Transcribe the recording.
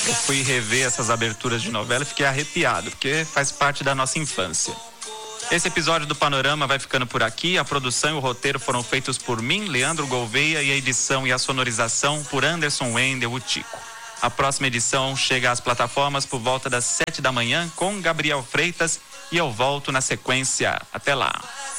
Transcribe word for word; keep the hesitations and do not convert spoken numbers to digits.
Eu fui rever essas aberturas de novela e fiquei arrepiado, porque faz parte da nossa infância. Esse episódio do Panorama vai ficando por aqui. A produção e o roteiro foram feitos por mim, Leandro Gouveia, e a edição e a sonorização por Anderson Wendel, o Tico. A próxima edição chega às plataformas por volta das sete da manhã com Gabriel Freitas e eu volto na sequência. Até lá.